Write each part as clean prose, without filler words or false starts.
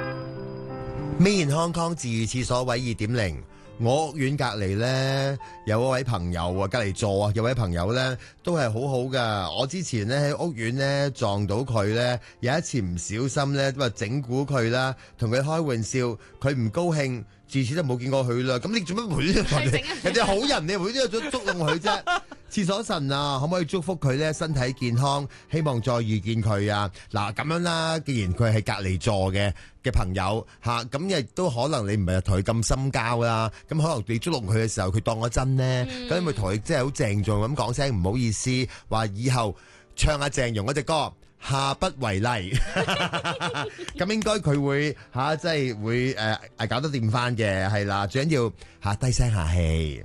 Made in Hong Kong自癒廁所位 2.0， 我屋苑隔離呢，有一位朋友啊，隔離座啊，有位朋友呢都係好好噶。我之前呢喺屋苑呢撞到佢呢，有一次唔小心呢，咁啊整蠱佢啦，同佢開玩笑，佢唔高興，自此就冇見過佢啦。咁你做乜每人哋好人，你每都有捉弄佢啫？廁所神啊，可唔可以祝福佢咧身體健康？希望再遇見佢啊！嗱咁樣啦，既然佢係隔離座嘅朋友嚇，咁亦都可能你唔係同佢咁深交啦。咁可能你捉弄佢嘅時候，佢當咗真呢。咁咪同佢即係好鄭重咁講聲唔好意思，話以後唱下鄭融嗰隻歌，下不為例。咁應該佢會嚇，即係會搞得掂翻嘅，係啦。最緊要嚇低聲下氣。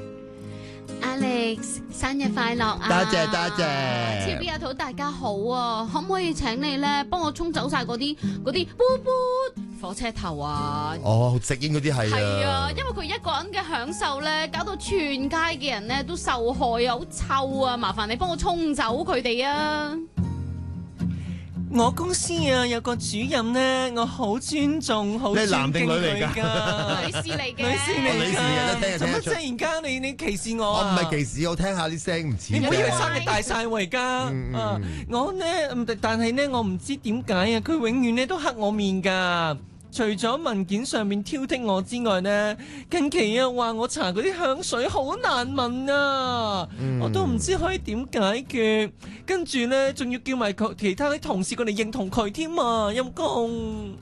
Alex 生日快樂啊！ 多謝多謝。 超 B 阿土大家好啊，可唔可以請你咧幫我沖走晒嗰啲噗噗火車頭啊？ 哦，食煙嗰啲係啊。 係啊，因為佢一個人嘅享受咧，搞到全街嘅人咧都受害啊，好臭啊！麻煩你幫我沖走佢哋啊！ 我公司啊有個主任咧，我好尊重，好尊敬佢㗎。你男定女嚟㗎？ 女士嚟嘅。 女士嚟㗎。 女士嚟都聽得出。 做乜啫？而家你歧視我啊？ 我唔係歧視，我聽下啲聲唔似。 你唔好以為生日大晒喎而家。我咧，但係咧，我唔知點解啊，佢永遠咧都黑我面㗎。除咗文件上面挑剔我之外呢，近期啊話我搽嗰啲香水好難聞啊，我都唔知可以點解決。跟住呢，仲要叫埋其他啲同事過嚟認同佢添啊，陰公。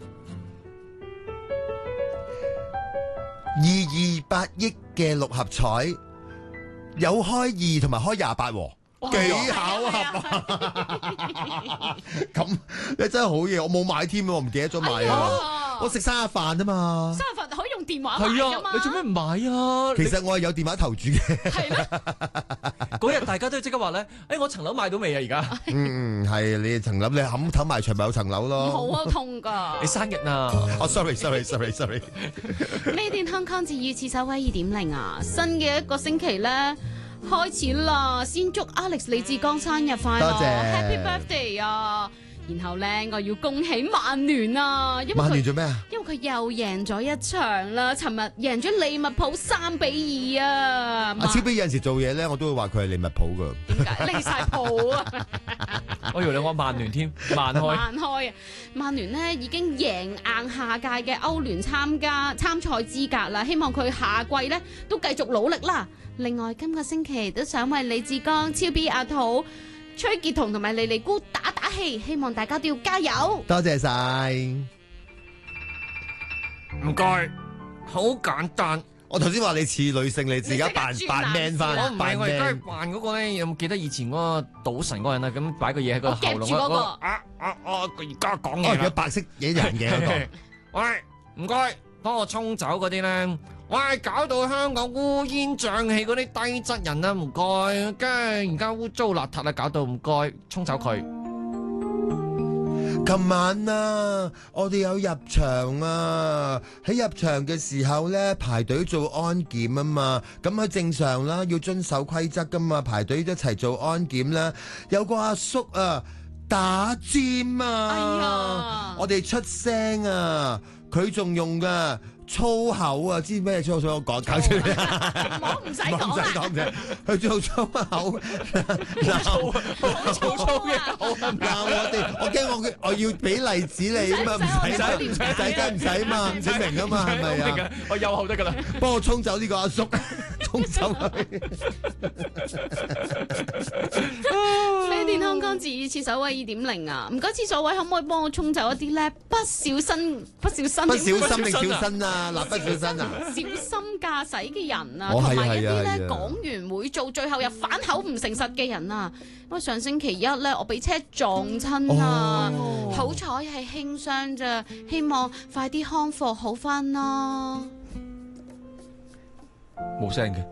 228億嘅六合彩，有開2同埋開28喎。幾巧合啊！咁你真係好嘢，我冇買添，我唔記得咗買啊！我食生日飯啫嘛， 生日飯可以用電話買㗎嘛？ 你做咩唔買啊？ 其實我係有電話投注嘅。 係咩？ 嗰日大家都即刻話咧，我層樓買到未啊？而家係你層樓，你冚埋牆咪有層樓咯。 好痛㗎！ 你生日啊？ 哦，sorry。 Made in Hong Kong 自癒廁所位 2.0 啊！新嘅一個星期咧。開始啦！先祝 Alex 李志剛生日快樂， 多謝 Happy Birthday 啊！然後咧，我要恭喜曼聯啊！ 曼聯做咩啊？ 因為佢又贏咗一場啦！尋日贏咗利物浦3-2啊！ 阿超 B 有陣時做嘢咧，我都會話佢係利物浦噶。 點解離晒譜啊？ 我以為你講曼聯添，慢開啊！曼聯呢已經贏硬下屆嘅歐聯參賽資格啦！希望佢下季咧都繼續努力啦！另外，今個星期都想為李志剛、超 B 阿土、崔潔彤同埋莉莉姑打氣，希望大家都要加油。 多謝晒， 唔該，好簡單。 我頭先話你似女性，你自己扮 man 翻， 我唔係，我而家係扮嗰個咧。有冇記得以前嗰個賭神嗰個人啊？咁擺個嘢喺個喉嚨夾住嗰個。 佢而家講嘢啦。白色嘢人嘅嗰個。喂，唔該，幫我沖走嗰啲咧。喂，搞到香港烏煙瘴氣嗰啲低質人啊，唔該，跟住而家污糟邋遢啊，搞到唔該，沖走佢。 琴晚啊，我哋有入場啊，喺入場嘅時候咧排隊做安檢啊嘛，咁係正常啦，要遵守規則噶嘛，排隊一齊做安檢啦。有個阿叔啊打尖啊， 哎呀， 我哋出聲啊，佢仲用噶。粗口啊！知咩粗口？我講搞出嚟， 我唔使講啦。佢做粗口， 好粗嘅口。 嗱，我驚我要俾例子你啊嘛，唔使嘛，唔使明啊嘛，係咪啊？ 我右後得噶啦， 幫我沖走呢個阿叔，沖走佢。 Made in Hong Kong自癒廁所位 2.0 啊！唔該，廁所位可唔可以幫我沖走一啲咧？不小心定小心啊！蠟筆小新啊！小心駕駛嘅人啊，同埋一啲咧講完會做，最後又反口唔誠實嘅人啊！因為上星期一咧，我俾車撞親啊，好彩係輕傷咋，希望快啲康復好返啦。 冇聲嘅。